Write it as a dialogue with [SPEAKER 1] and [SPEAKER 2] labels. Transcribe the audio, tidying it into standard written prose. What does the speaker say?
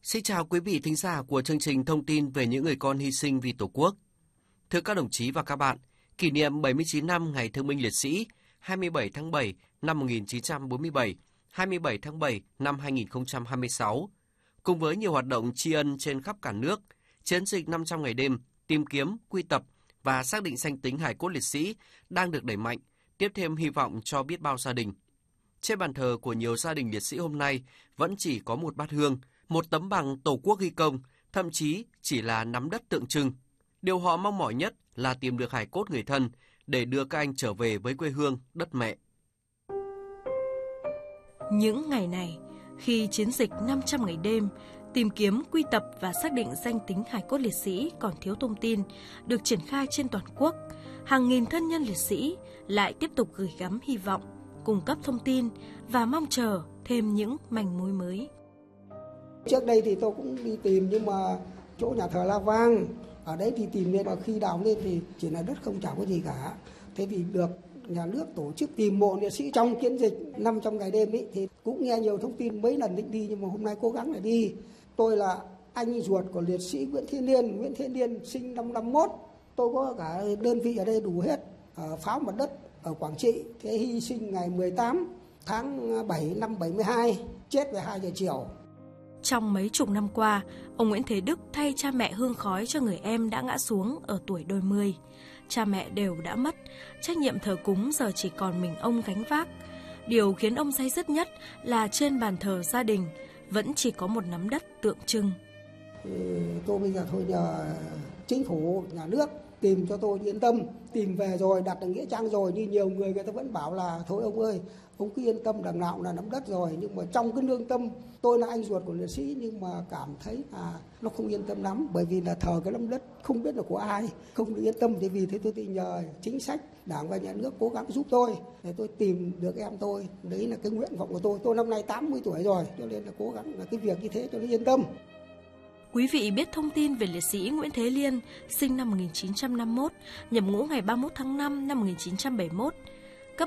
[SPEAKER 1] Xin chào quý vị thính giả của chương trình thông tin về những người con hy sinh vì Tổ quốc. Thưa các đồng chí và các bạn, kỷ niệm 79 năm Ngày Thương binh Liệt sĩ 27 tháng 7 năm 1947, 27 tháng 7 năm 2026, cùng với nhiều hoạt động tri ân trên khắp cả nước, chiến dịch 500 ngày đêm tìm kiếm, quy tập và xác định danh tính hài cốt liệt sĩ đang được đẩy mạnh, tiếp thêm hy vọng cho biết bao gia đình. Trên bàn thờ của nhiều gia đình liệt sĩ hôm nay vẫn chỉ có một bát hương, một tấm bằng Tổ quốc ghi công, thậm chí chỉ là nắm đất tượng trưng. Điều họ mong mỏi nhất là tìm được hài cốt người thân để đưa các anh trở về với quê hương, đất mẹ.
[SPEAKER 2] Những ngày này, khi chiến dịch 500 ngày đêm tìm kiếm, quy tập và xác định danh tính hài cốt liệt sĩ còn thiếu thông tin được triển khai trên toàn quốc, hàng nghìn thân nhân liệt sĩ lại tiếp tục gửi gắm hy vọng, cung cấp thông tin và mong chờ thêm những manh mối mới.
[SPEAKER 3] Trước đây thì tôi cũng đi tìm, nhưng mà chỗ nhà thờ La Vang ở đấy thì tìm lên, mà khi đào lên thì chỉ là đất không, chả có gì cả. Thế thì được nhà nước tổ chức tìm mộ liệt sĩ trong chiến dịch 500 ngày đêm ấy, thì cũng nghe nhiều thông tin, mấy lần định đi nhưng mà hôm nay cố gắng để đi. Tôi là anh ruột của liệt sĩ Nguyễn Thiên Liên sinh năm 51. Tôi có cả đơn vị ở đây đủ hết, ở pháo mặt đất ở Quảng Trị. Thế hy sinh ngày 18 tháng 7 năm 72, chết về 2 giờ chiều.
[SPEAKER 2] Trong mấy chục năm qua, ông Nguyễn Thế Đức thay cha mẹ hương khói cho người em đã ngã xuống ở tuổi đôi mươi. Cha mẹ đều đã mất, trách nhiệm thờ cúng giờ chỉ còn mình ông gánh vác. Điều khiến ông day dứt nhất là trên bàn thờ gia đình vẫn chỉ có một nắm đất tượng trưng.
[SPEAKER 3] Tôi bây giờ thôi nhờ chính phủ, nhà nước tìm cho tôi yên tâm, tìm về rồi, đặt ở nghĩa trang rồi, như nhiều người ta vẫn bảo là thôi ông ơi, ông cứ yên tâm, đằng nào là nắm đất rồi. Nhưng mà trong cái lương tâm, tôi là anh ruột của liệt sĩ nhưng mà cảm thấy nó không yên tâm lắm, bởi vì là thờ cái nắm đất không biết là của ai, không được yên tâm. Thì vì thế tôi nhờ chính sách Đảng và nhà nước cố gắng giúp tôi để tôi tìm được em tôi. Đấy là cái nguyện vọng của tôi. Tôi năm nay 80 tuổi rồi, cho nên là cố gắng là cái việc như thế cho nó yên tâm.
[SPEAKER 2] Quý vị biết thông tin về liệt sĩ Nguyễn Thế Liên, sinh năm 1951, nhập ngũ ngày 31 tháng 5 năm 1971.